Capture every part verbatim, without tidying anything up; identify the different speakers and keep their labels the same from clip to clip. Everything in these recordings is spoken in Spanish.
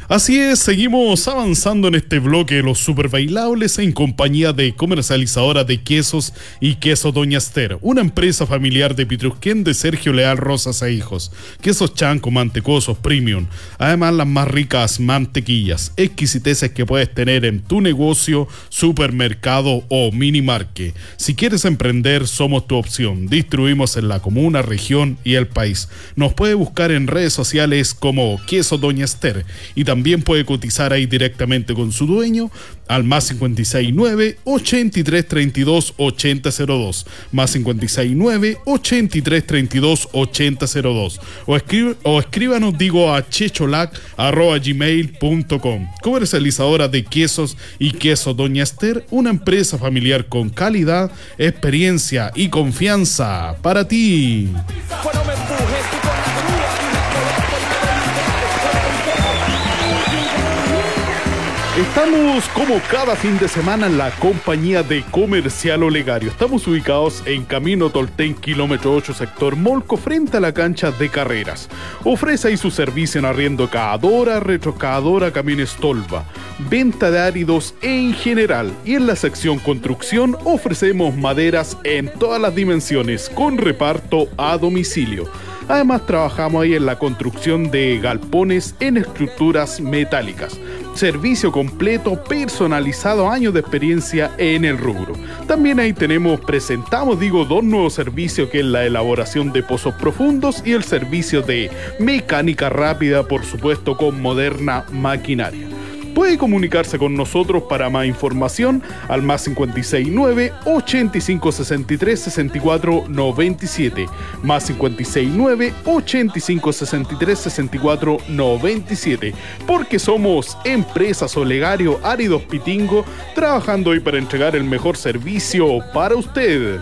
Speaker 1: Así es, seguimos avanzando en este bloque de los super bailables en compañía de comercializadora de quesos y queso Doña Esther, una empresa familiar de Pitrusquén de Sergio Leal Rosas e Hijos. Quesos chanco, mantecosos, premium, además las más ricas mantequillas, exquisiteces que puedes tener en tu negocio, supermercado o mini market. Si quieres emprender, somos tu opción. Distribuimos en la comuna, región y el país. Nos puede buscar en redes sociales como Queso Doña Esther y también puede cotizar ahí directamente con su dueño al más cincuenta y seis nueve, ochenta y tres treinta y dos, ochenta cero dos, más cincuenta y seis nueve, ochenta y tres treinta y dos, ochenta cero dos, o, escribe, o escríbanos digo a checholac arroba gmail punto com. Comercializadora de quesos y queso Doña Esther, una empresa familiar con calidad, experiencia y confianza para ti. Estamos como cada fin de semana en la compañía de Comercial Olegario. Estamos ubicados en Camino Tolten, kilómetro ocho, sector Molco, frente a la cancha de carreras. Ofrece ahí su servicio en arriendo cavadora, retrocavadora, camiones tolva, venta de áridos en general. Y en la sección construcción ofrecemos maderas en todas las dimensiones con reparto a domicilio. Además trabajamos ahí en la construcción de galpones en estructuras metálicas. Servicio completo, personalizado, años de experiencia en el rubro. También ahí tenemos, presentamos, digo, dos nuevos servicios, que es la elaboración de pozos profundos y el servicio de mecánica rápida, por supuesto, con moderna maquinaria. Puede comunicarse con nosotros para más información al más cincuenta y seis nueve, ochenta y cinco sesenta y tres, sesenta y cuatro noventa y siete, más cincuenta y seis nueve, ochenta y cinco sesenta y tres, sesenta y cuatro noventa y siete, porque somos Empresas Olegario Áridos Pitingo, trabajando hoy para entregar el mejor servicio para usted.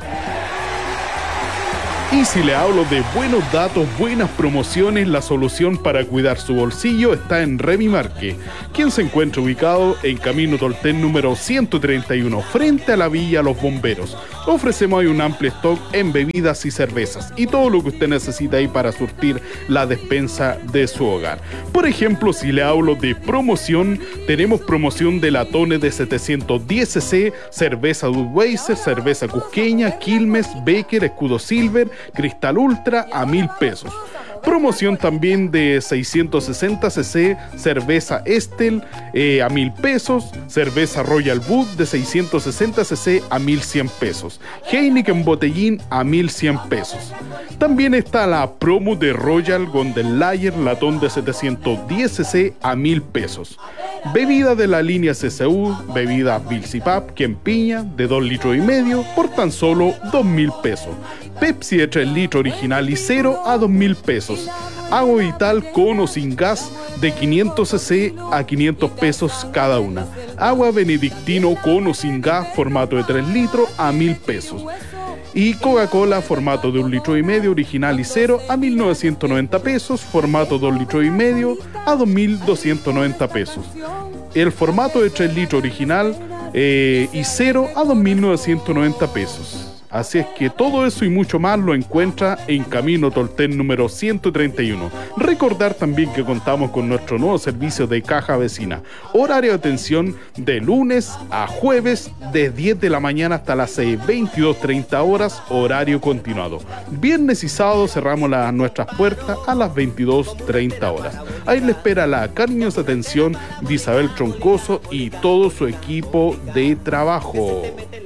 Speaker 1: Y si le hablo de buenos datos, buenas promociones, la solución para cuidar su bolsillo está en Remimarque, quien se encuentra ubicado en Camino Tolten número ciento treinta y uno, frente a la Villa Los Bomberos. Ofrecemos ahí un amplio stock en bebidas y cervezas y todo lo que usted necesita ahí para surtir la despensa de su hogar. Por ejemplo, si le hablo de promoción, tenemos promoción de latones de setecientos diez centilitros, cerveza Budweiser, cerveza Cusqueña, Quilmes, Becker, Escudo Silver, Cristal Ultra a mil pesos. Promoción también de seiscientos sesenta centilitros, cerveza Estel eh, a mil pesos, cerveza Royal Bud de seiscientos sesenta centilitros a mil cien pesos, Heineken Botellín a mil cien pesos. También está la promo de Royal Golden Lager latón de setecientos diez centilitros a mil pesos. Bebida de la línea C C U, bebida Vilsipap, Piña de dos litros y medio por tan solo dos mil pesos. Pepsi de tres litros original y cero a dos mil pesos. Agua Vital con o sin gas de quinientos centilitros a quinientos pesos cada una. Agua Benedictino con o sin gas formato de tres litros a mil pesos. Y Coca-Cola formato de un litro y medio original y cero a mil novecientos noventa pesos, formato dos litros y medio a dos mil doscientos noventa pesos. El formato de tres litros original eh, y cero a dos mil novecientos noventa pesos. Así es que todo eso y mucho más lo encuentra en Camino Tolten número ciento treinta y uno. Recordar también que contamos con nuestro nuevo servicio de caja vecina. Horario de atención de lunes a jueves de diez de la mañana hasta las veintidós treinta horas, horario continuado. Viernes y sábado cerramos las, nuestras puertas a las veintidós treinta horas. Ahí le espera la cariñosa atención de Isabel Troncoso y todo su equipo de trabajo.